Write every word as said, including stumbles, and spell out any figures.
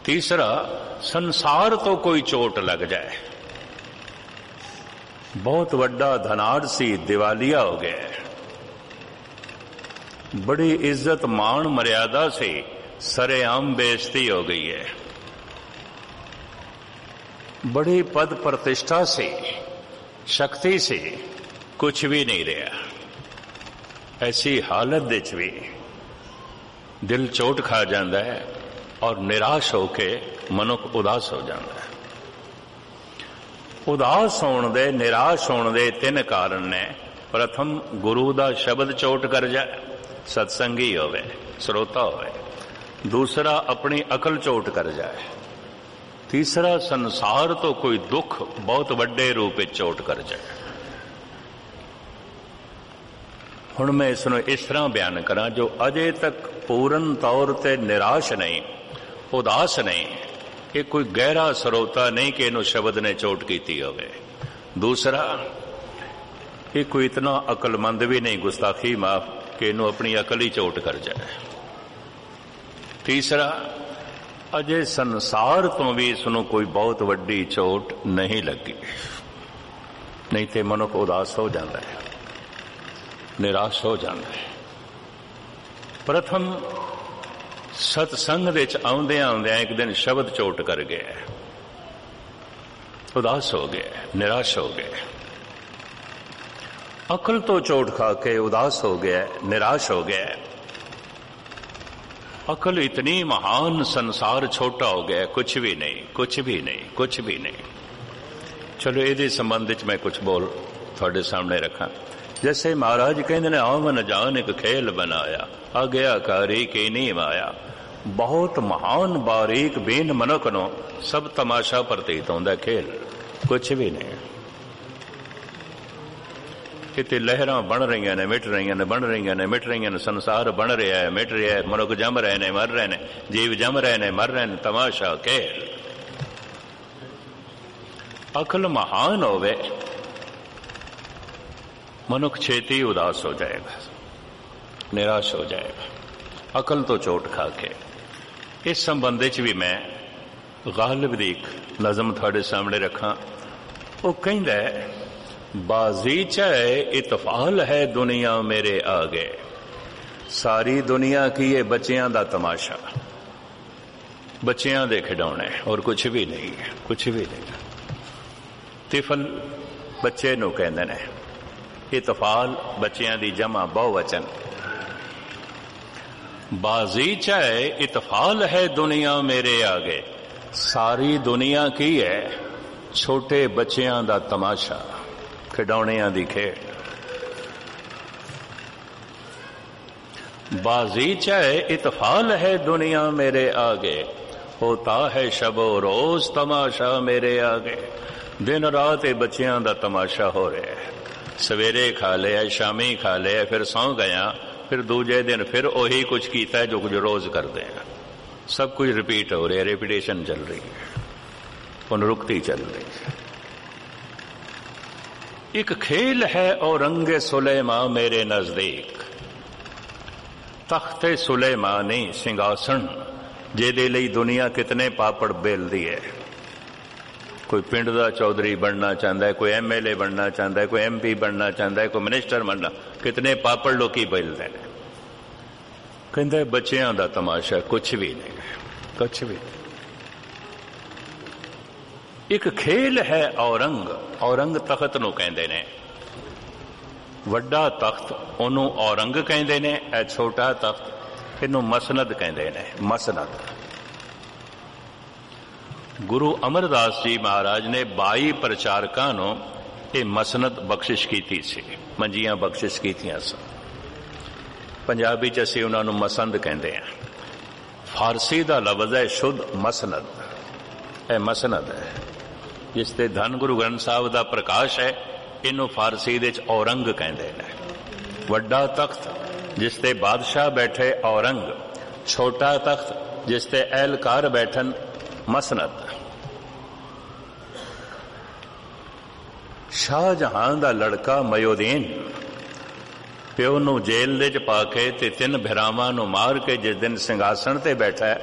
तीसरा, संसार तो कोई चोट लग जाए। बहुत वड्डा धनाढ़ सी, दिवालिया हो गया, बड़ी इज्जत मान मर्यादा से सरेआम बेइज्जती हो गई है, बड़ी पद प्रतिष्ठा से, शक्ति से कुछ भी नहीं रहा। ऐसी हालत विच भी दिल चोट खा जाता है और निराश होके मनुख उदास हो जाता है। उदास होने दे, निराश होने दे तीन कारण ने। प्रथम, गुरु दा शब्द चोट कर जाए, सत्संगी होवे, श्रोता होवे। दूसरा, अपनी अकल चोट कर जाए। तीसरा, संसार तो कोई दुख बहुत वड्डे रूप में चोट कर जाए। हुण मैं इसनूं इस तरह बयान करा, जो अजे तक पूर्ण तौर ते निराश नहीं, उदास नहीं, ये कोई गहरा श्रोता नहीं कि इनू शब्द ने चोट की होवे। दूसरा, ये कोई इतना अकलमंद भी नहीं, गुस्ताखी माफ, कि इनू अपनी अकल ही चोट कर जाए। तीसरा, अजे संसार तो भी इसनू कोई बहुत वड्डी चोट नहीं लगी, नहीं तो मनुख उदास हो जाता है, निराश हो जाता है। प्रथम, सत्संग विच आउंदियां आउंदियां एक दिन शब्द चोट कर गया, उदास हो गया, निराश हो गया। अकल तो चोट खा के उदास हो गया, निराश हो गया। अकल इतनी महान, संसार छोटा हो गया, कुछ भी नहीं, कुछ भी नहीं, कुछ भी नहीं। चलो इहदे संबंध विच मैं कुछ बोल तुहाडे सामने रखा। जैसे महाराज कहते ने, आवन जान एक खेल बनाया, आज्ञाकारी की नहीं माया। बहुत महान बारीक बेन मनुख नो सब तमाशा प्रतीत होंदा, खेल कुछ भी नहीं। किते लहरां बन रही ने, मिट रही ने, बन रही ने, मिट रही ने, संसार बन रहा है, मिट रहा है, मनुख जम रहे ने, मर रहे ने, जीव जम रहे ने, मर रहे ने, तमाशा, खेल। अकल महान होवे, मनुख छेती उदास हो जाएगा, निराश हो जाएगा, अकल तो चोट खा के। इस संबंध च भी मैं गालिब दी नज़म थोड़े सामने रखा। वो कहंदा है, बाजीचा इतफाल है दुनिया मेरे आगे, सारी दुनिया की ये बच्चियां दा तमाशा, बच्चियां दे खिडौने और कुछ भी नहीं है, कुछ भी नहीं। तिफल बच्चे नूं कहंदे ने, इतफाल बच्चियां दी जमा बहुवचन। बाजीचा इतफाल है दुनिया मेरे आगे, सारी दुनिया की है छोटे बच्चियां दा तमाशा, खिडौणियां दी खेड। बाजीचा इतफाल है दुनिया मेरे आगे, होता है शबो रोज तमाशा मेरे आगे। दिन रात ये बच्चियां दा तमाशा हो रहा है। सवेरे खा लिया, शामी खा लिया, फिर सौ गया, फिर दूजे दिन फिर वही कुछ किया है जो कुछ रोज करते हैं। सब कुछ रिपीट हो रहा है, रेपिटेशन चल रही है, पुनरुक्ति चल रही है। एक खेल है औरंगे सुलेमा मेरे नजदीक, तख्ते सुलेमानी सिंहासन जेदे लई दुनिया कितने पापड़ बेलदी है। कोई पिंड का चौधरी बनना चाहता है, कोई एम एल ए बनना चाहता है, कोई एम पी बनना चाहता है, कोई मिनिस्टर बनना, कितने पापड़ लोग बेलते हैं। कहते बच्चियां दा तमाशा कुछ भी नहीं, कुछ भी नहीं। एक खेल है औरंग, औरंग तख्त नूं कहंदे ने, वड्डा तख्त ओनू औरंग कहंदे ने, ए छोटा तख्त इनू मसनद कहंदे ने, मसनद। गुरु अमरदास जी महाराज ने बाई प्रचारकां नूं ये मसनद बख्शिश की सी, मंजियां बख्शिश कीतियां सन। पंजाबी च असीं उन्हां नूं मसंद कहंदे हैं। फारसी दा लफ्ज़ है शुद्ध मसनद, ए मसनद है जिसते धन गुरु ग्रंथ साहब दा प्रकाश है, इनू फारसी दे च औरंग कहंदे ने। वड्डा तख्त जिसते बादशाह बैठे औरंग, छोटा तख्त जिसते एहलकार बैठन मसनद। शाहजहां दा लड़का मयोदीन प्यो नूं जेल दे च पा के ते तिन भरावां नूं मार के जिस दिन सिंघासन ते बैठा है,